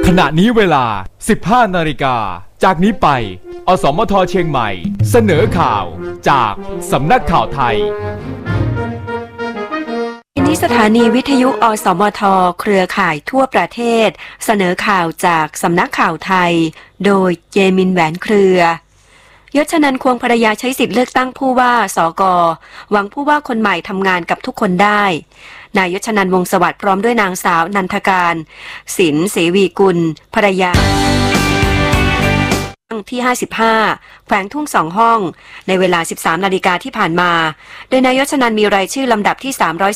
ขณะนี้เวลา 15 นาฬิกาจากนี้ไปอสมทเชียงใหม่เสนอข่าวจากสำนักข่าวไทยที่สถานีวิทยุอสมทเครือข่ายทั่วประเทศเสนอข่าวจากสำนักข่าวไทยโดยเจมินแหวนเครือยศนันท์ควงภรรยาใช้สิทธิเลือกตั้งผู้ว่าสก.หวังผู้ว่าคนใหม่ทำงานกับทุกคนได้นายยศนันท์วงศ์สวัสดิ์พร้อมด้วยนางสาวนันทการศิลป์ศรีวีกุลภรรยาที่55แขวงทุ่ง2ห้องในเวลา 13 นาฬิกาที่ผ่านมาโดยนายยศนันท์มีรายชื่อลำดับที่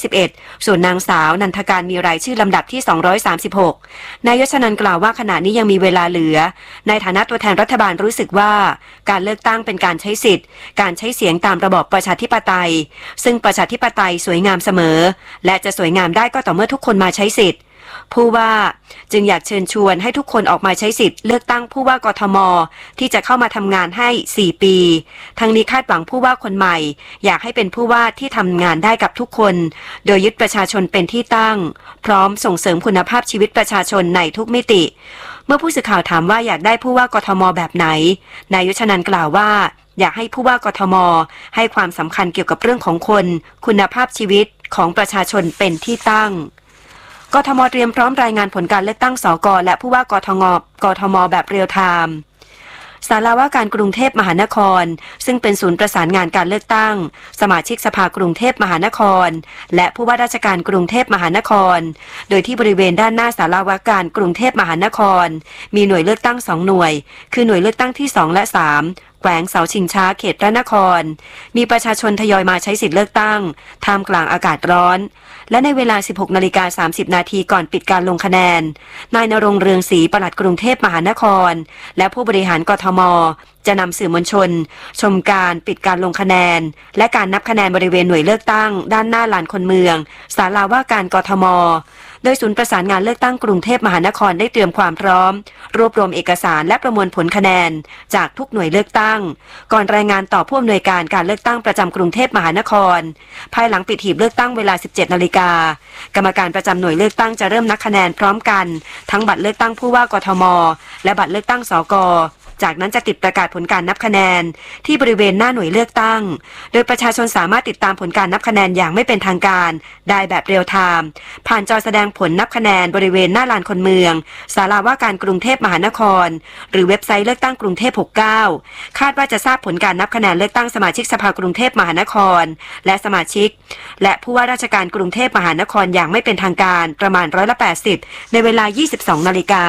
311ส่วนนางสาวนันทการมีรายชื่อลำดับที่236นายยศนันท์กล่าวว่าขณะนี้ยังมีเวลาเหลือในฐานะตัวแทนรัฐบาลรู้สึกว่าการเลือกตั้งเป็นการใช้สิทธิ์การใช้เสียงตามระบอบประชาธิปไตยซึ่งประชาธิปไตยสวยงามเสมอและจะสวยงามได้ก็ต่อเมื่อทุกคนมาใช้สิทธิ์ผู้ว่าจึงอยากเชิญชวนให้ทุกคนออกมาใช้สิทธิ์เลือกตั้งผู้ว่ากทมที่จะเข้ามาทำงานให้4ปีทั้งนี้คาดหวังผู้ว่าคนใหม่อยากให้เป็นผู้ว่าที่ทำงานได้กับทุกคนโดยยึดประชาชนเป็นที่ตั้งพร้อมส่งเสริมคุณภาพชีวิตประชาชนในทุกมิติเมื่อผู้สื่อข่าวถามว่าอยากได้ผู้ว่ากทมแบบไหนนายยศนันท์กล่าวว่าอยากให้ผู้ว่ากทมให้ความสำคัญเกี่ยวกับเรื่องของคนคุณภาพชีวิตของประชาชนเป็นที่ตั้งกทมเตรียมพร้อมรายงานผลการเลือกตั้งสก.และผู้ว่ากทมแบบเรียลไทม์ศาลาว่าการกรุงเทพมหานครซึ่งเป็นศูนย์ประสานงานการเลือกตั้งสมาชิกสภากรุงเทพมหานครและผู้ว่าราชการกรุงเทพมหานครโดยที่บริเวณด้านหน้าศาลาว่าการกรุงเทพมหานครมีหน่วยเลือกตั้ง2หน่วยคือหน่วยเลือกตั้งที่2และ3แขวงเสาชิงช้าเขตพระนครมีประชาชนทยอยมาใช้สิทธิ์เลือกตั้งท่ามกลางอากาศร้อนและในเวลา 16:30 นาทีก่อนปิดการลงคะแนนนายณรงค์เรืองศรีปลัดกรุงเทพมหานครและผู้บริหารกทมจะนำสื่อมวลชนชมการปิดการลงคะแนนและการนับคะแนนบริเวณหน่วยเลือกตั้งด้านหน้าลานคนเมืองศาลาว่าการกทมโดยศูนย์ประสานงานเลือกตั้งกรุงเทพมหานครได้เตรียมความพร้อมรวบรวมเอกสารและประมวลผลคะแนนจากทุกหน่วยเลือกตั้งก่อนรายงานต่อผู้อำนวยการการเลือกตั้งประจำกรุงเทพมหานครภายหลังปิดหีบเลือกตั้งเวลา 17 นาฬิกากรรมการประจำหน่วยเลือกตั้งจะเริ่มนับคะแนนพร้อมกันทั้งบัตรเลือกตั้งผู้ว่ากทมและบัตรเลือกตั้งสก.จากนั้นจะติดประกาศผลการนับคะแนนที่บริเวณหน้าหน่วยเลือกตั้งโดยประชาชนสามารถติดตามผลการนับคะแนนอย่างไม่เป็นทางการได้แบบเรียลไทม์ผ่านจอแสดงผลนับคะแนนบริเวณหน้าลานคนเมืองศาลาว่าการกรุงเทพมหานครหรือเว็บไซต์เลือกตั้งกรุงเทพ69คาดว่าจะทราบผลการนับคะแนนเลือกตั้งสมาชิกสภากรุงเทพมหานครและสมาชิกและผู้ว่าราชการกรุงเทพมหานครอย่างไม่เป็นทางการประมาณ80%ในเวลา 22 นาฬิกา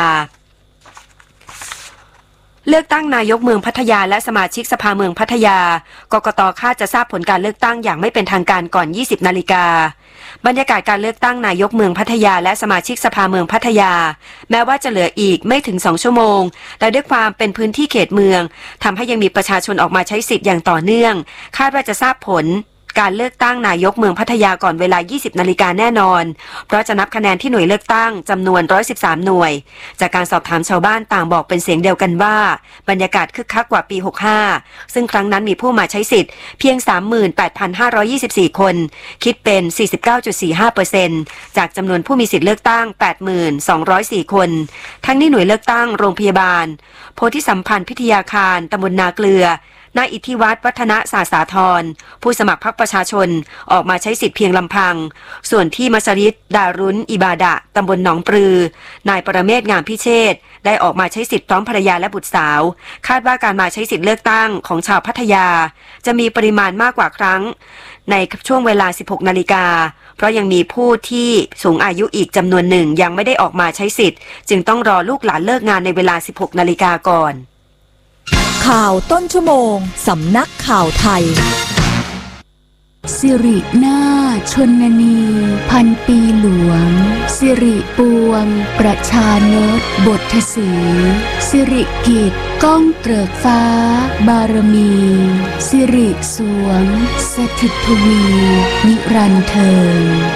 เลือกตั้งนายกเมืองพัทยาและสมาชิกสภาเมืองพัทยากกต.คาดจะทราบผลการเลือกตั้งอย่างไม่เป็นทางการก่อน 20 นาฬิกาบรรยากาศการเลือกตั้งนายกเมืองพัทยาและสมาชิกสภาเมืองพัทยาแม้ว่าจะเหลืออีกไม่ถึง2ชั่วโมงแต่ด้วยความเป็นพื้นที่เขตเมืองทำให้ยังมีประชาชนออกมาใช้สิทธิ์อย่างต่อเนื่องคาดว่าจะทราบผลการเลือกตั้งนายกเมืองพัทยาก่อนเวลา 20 นาฬิกาแน่นอนเพราะจะนับคะแนนที่หน่วยเลือกตั้งจำนวน 113 หน่วยจากการสอบถามชาวบ้านต่างบอกเป็นเสียงเดียวกันว่าบรรยากาศคึกคักกว่าปี 65 ซึ่งครั้งนั้นมีผู้มาใช้สิทธิ์เพียง 38,524 คนคิดเป็น 49.45% จากจำนวนผู้มีสิทธิ์เลือกตั้ง 8,204 คนทั้งนี้หน่วยเลือกตั้งโรงพยาบาลโพธิสัมพันธ์พิทยาคารตำบลนาเกลือนายอิทธิวัฒน์วัฒนศาสาธรผู้สมัครพรรคประชาชนออกมาใช้สิทธิเพียงลำพังส่วนที่มัสยิดดารุนอิบาดะตำบลหนองปลือนายปรเมศงามพิเชษฐ์ได้ออกมาใช้สิทธิ์พร้อมภรรยาและบุตรสาวคาดว่าการมาใช้สิทธิ์เลือกตั้งของชาวพัทยาจะมีปริมาณมากกว่าครั้งในช่วงเวลา 16 นาฬิกาเพราะยังมีผู้ที่สูงอายุอีกจำนวนหนึ่งยังไม่ได้ออกมาใช้สิทธิ์จึงต้องรอลูกหลานเลิกงานในเวลา 16 นาฬิกาก่อนข่าวต้นชั่วโมงสำนักข่าวไทยสิรินาถชนนีพันปีหลวงสิริปวงประชานตบทสีสิริกิจก้องเกริกฟ้าบารมีสิริสวงสถิตทวีนิรันดร์เทิน